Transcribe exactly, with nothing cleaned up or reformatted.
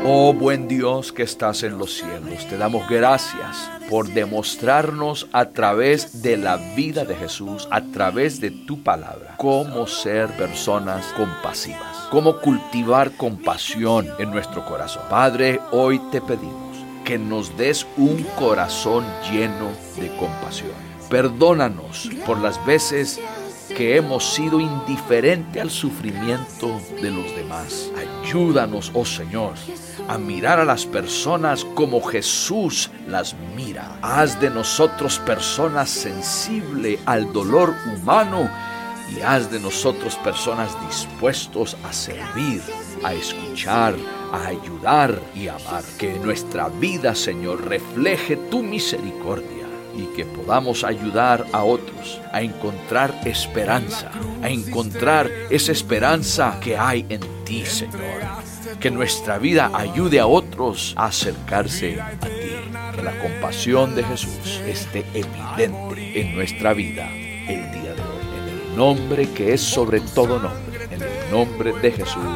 Oh buen Dios que estás en los cielos, te damos gracias por demostrarnos a través de la vida de Jesús, a través de tu palabra, cómo ser personas compasivas, cómo cultivar compasión en nuestro corazón. Padre, hoy te pedimos que nos des un corazón lleno de compasión. Perdónanos por las veces que hemos sido indiferentes al sufrimiento de los demás. Ayúdanos, oh Señor, a mirar a las personas como Jesús las mira. Haz de nosotros personas sensibles al dolor humano y haz de nosotros personas dispuestos a servir, a escuchar, a ayudar y amar. Que nuestra vida, Señor, refleje tu misericordia y que podamos ayudar a otros a encontrar esperanza, a encontrar esa esperanza que hay en ti, Señor. Que nuestra vida ayude a otros a acercarse a ti. Que la compasión de Jesús esté evidente en nuestra vida el día de hoy. En el nombre que es sobre todo nombre, en el nombre de Jesús.